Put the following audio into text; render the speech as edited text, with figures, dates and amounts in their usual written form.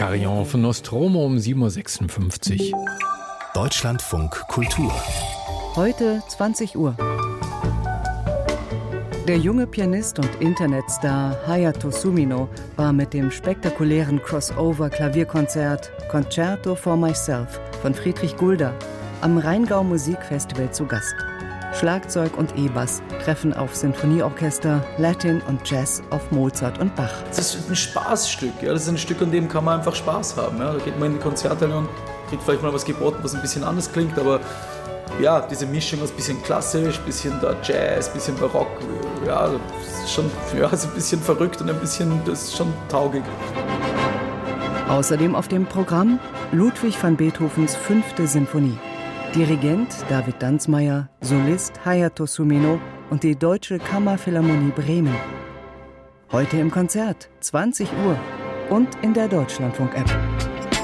Clarion von Nostromo um 7.56 Uhr. Deutschlandfunk Kultur. Heute 20 Uhr. Der junge Pianist und Internetstar Hayato Sumino war mit dem spektakulären Crossover-Klavierkonzert Concerto for Myself von Friedrich Gulda am Rheingau Musikfestival zu Gast. Schlagzeug und E-Bass treffen auf Sinfonieorchester, Latin und Jazz auf Mozart und Bach. Das ist ein Spaßstück. Ja? Das ist ein Stück, an dem kann man einfach Spaß haben. Ja? Da geht man in die Konzerte und kriegt vielleicht mal was geboten, was ein bisschen anders klingt, aber ja, diese Mischung aus ein bisschen klassisch, ein bisschen da Jazz, ein bisschen Barock, ja, das ist schon ist ein bisschen verrückt und ein bisschen, das ist schon taugig. Außerdem auf dem Programm Ludwig van Beethovens 5. Sinfonie. Dirigent David Danzmeier, Solist Hayato Sumino und die Deutsche Kammerphilharmonie Bremen. Heute im Konzert, 20 Uhr und in der Deutschlandfunk-App.